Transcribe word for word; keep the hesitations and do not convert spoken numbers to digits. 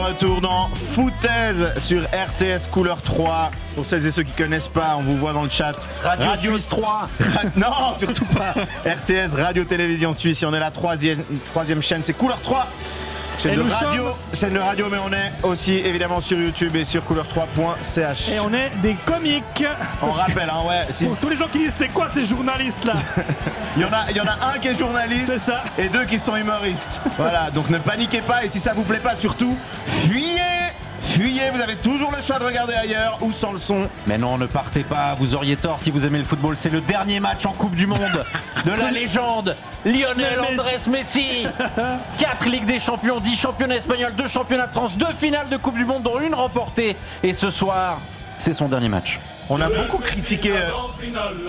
Retour dans Foutaise sur R T S Couleur trois. Pour celles et ceux qui connaissent pas, on vous voit dans le chat. Radio, Radio Suisse trois. Ra- non, surtout pas. R T S Radio Télévision Suisse. Et on est la troisième, troisième chaîne, c'est Couleur trois. Chaîne de radio, chaîne de radio, mais on est aussi évidemment sur YouTube et sur couleur trois point c h. Et on est des comiques. On rappelle, hein, ouais. Si... Pour tous les gens qui disent c'est quoi ces journalistes là. il y en a, il y en a un qui est journaliste. C'est ça. Et deux qui sont humoristes. Voilà, donc ne paniquez pas et si ça vous plaît pas, surtout fuyez. Fuyez, vous avez toujours le choix de regarder ailleurs ou sans le son. Mais non, ne partez pas, vous auriez tort si vous aimez le football. C'est le dernier match en Coupe du Monde de la légende Lionel Andrés Messi. quatre Ligues des Champions, dix championnats espagnols, deux championnats de France, deux finales de Coupe du Monde dont une remportée. Et ce soir, c'est son dernier match. On a beaucoup critiqué,